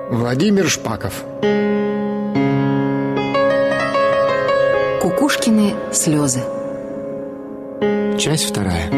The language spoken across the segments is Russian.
Владимир Шпаков. Кукушкины слезы. Часть вторая.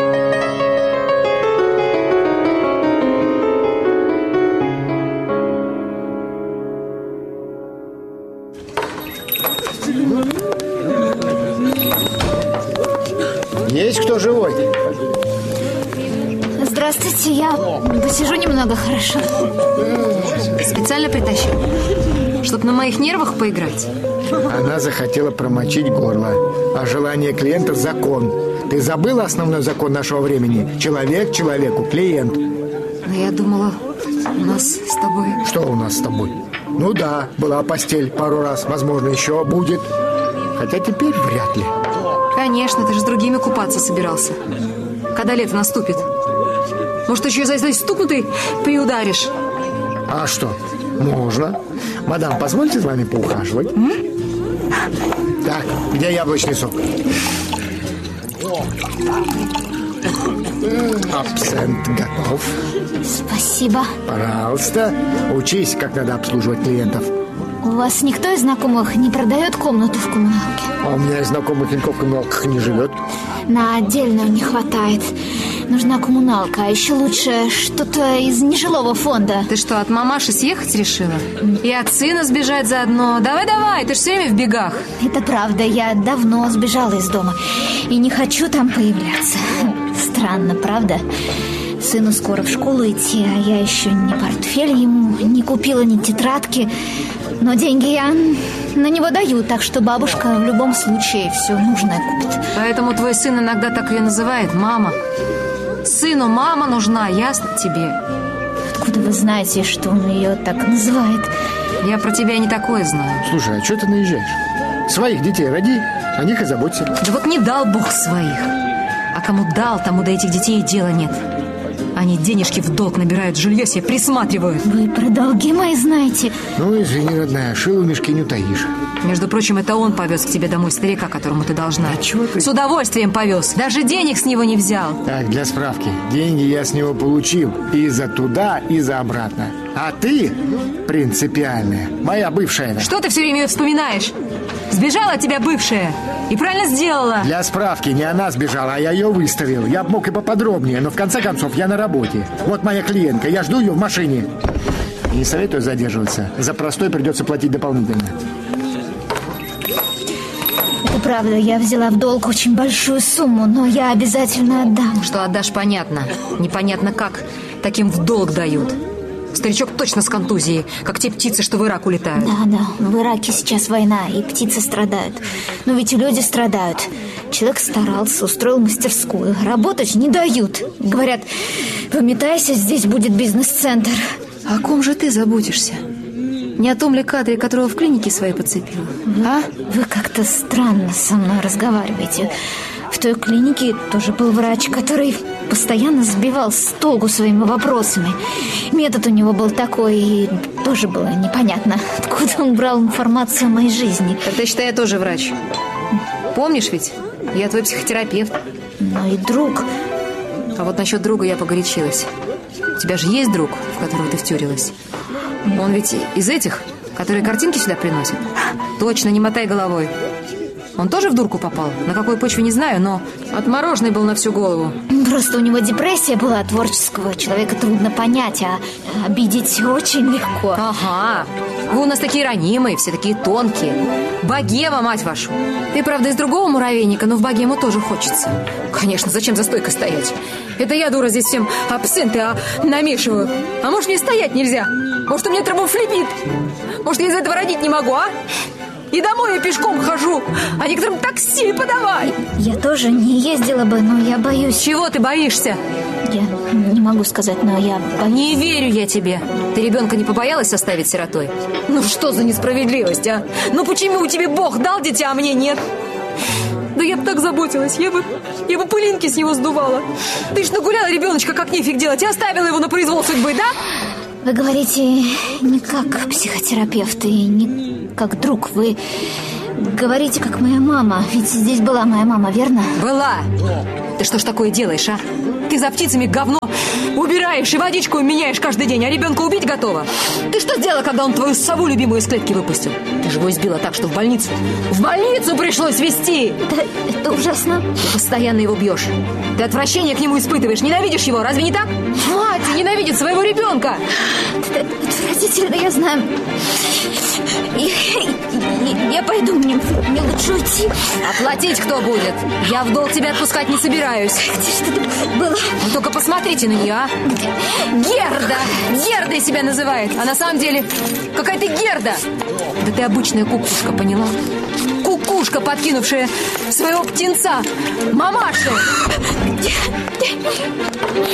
Есть кто живой? Здравствуйте, я посижу немного, хорошо? Специально притащил, чтоб на моих нервах поиграть. Она захотела промочить горло. А желание клиента – закон. Ты забыла основной закон нашего времени? Человек человеку, клиент. Но я думала, у нас с тобой... Что у нас с тобой? Ну да, была постель пару раз, возможно, еще будет. Хотя теперь вряд ли. Конечно, ты же с другими купаться собирался. Когда лето наступит? Может, еще и здесь стукнутый приударишь? А что? Можно. Мадам, позвольте с вами поухаживать? Так, где яблочный сок? Абсент готов. Спасибо. Пожалуйста, учись, как надо обслуживать клиентов. У вас никто из знакомых не продает комнату в коммуналке? А у меня из знакомых никто в коммуналках не живет. На отдельную не хватает. Нужна коммуналка, а еще лучше что-то из нежилого фонда. Ты что, от мамаши съехать решила? И от сына сбежать заодно? Давай, ты же все время в бегах. Это правда, я давно сбежала из дома и не хочу там появляться. Странно, правда? Сыну скоро в школу идти, а я еще ни портфель ему не купила, ни тетрадки. Но деньги я на него даю, так что бабушка в любом случае все нужное купит. Поэтому твой сын иногда так ее называет, мама. Сыну мама нужна, ясно тебе? Откуда вы знаете, что он ее так называет? Я про тебя не такое знаю. Слушай, а что ты наезжаешь? Своих детей роди, о них и заботься. Да вот не дал Бог своих. А кому дал, тому до этих детей и дела нет. Они денежки в долг набирают, жилье себе присматривают. Вы про долги мои знаете? Ну, извини, родная, шилу в мешке не утаишь. Между прочим, это он повез к тебе домой старика, которому ты должна. А чего ты? С удовольствием повез. Даже денег с него не взял. Так, для справки. Деньги я с него получил. И за туда, и за обратно. А ты принципиальная. Моя бывшая. Что ты все время ее вспоминаешь? Сбежала от тебя бывшая. И правильно сделала. Для справки, не она сбежала, а я ее выставил. Я бы мог и поподробнее, но в конце концов я на работе. Вот моя клиентка, я жду ее в машине. Не советую задерживаться. За простой придется платить дополнительно. Это правда, я взяла в долг очень большую сумму, но я обязательно отдам. Что отдашь, понятно. Непонятно как. Таким в долг дают. Старичок точно с контузией, как те птицы, что в Ирак улетают. Да, в Ираке сейчас война, и птицы страдают. Но ведь и люди страдают. Человек старался, устроил мастерскую. Работать не дают. Говорят, выметайся, здесь будет бизнес-центр. О ком же ты заботишься? Не о том ли кадре, которого в клинике своей подцепила? Вы как-то странно со мной разговариваете. В той клинике тоже был врач, который постоянно сбивал с толку своими вопросами. Метод у него был такой, и тоже было непонятно, откуда он брал информацию о моей жизни. Тогда, считай, я тоже врач. Помнишь ведь? Я твой психотерапевт. Но и друг. А вот насчет друга я погорячилась. У тебя же есть друг, в которого ты втюрилась? Он ведь из этих, которые картинки сюда приносят? Точно, не мотай головой. Он тоже в дурку попал? На какой почве, не знаю, но отмороженный был на всю голову. Просто у него депрессия была, творческого человека трудно понять, а обидеть очень легко. Ага, вы у нас такие ранимые, все такие тонкие. Богема, мать вашу. Ты, правда, из другого муравейника, но в богему тоже хочется. Конечно, зачем за стойкой стоять? Это я, дура, здесь всем абсенты намешиваю. А может, мне стоять нельзя? Может, у меня тромбофлебит? Может, я из-за этого родить не могу, а? И домой я пешком хожу, а некоторым такси подавай. Я тоже не ездила бы, но я боюсь. Чего ты боишься? Я не могу сказать, но я боюсь. Не верю я тебе. Ты ребенка не побоялась оставить сиротой? Ну что за несправедливость, а? Ну почему тебе Бог дал дитя, а мне нет? Да я бы так заботилась, я бы пылинки с него сдувала. Ты ж нагуляла ребеночка, как нефиг делать, и оставила его на произвол судьбы, да? Вы говорите не как психотерапевт и не как друг. Вы говорите, как моя мама. Ведь здесь была моя мама, верно? Была. Ты что ж такое делаешь, а? уборки за птицами говно убираешь и водичку меняешь каждый день, а ребенка убить готова. Ты что сделала, когда он твою сову любимую из клетки выпустил? Ты же его избила так, что в больницу пришлось везти. Это ужасно. Ты постоянно его бьешь. Ты отвращение к нему испытываешь, ненавидишь его, разве не так? Мать ненавидит своего ребенка. Это отвратительно, я знаю. Я пойду, мне лучше уйти. Оплатить кто будет? Я в долг тебя отпускать не собираюсь. Где же это было? Вы только посмотрите на нее, а? Герда! Герда себя называет. А на самом деле какая ты Герда. Да ты обычная кукушка, поняла? Кукушка, подкинувшая своего птенца мамашу.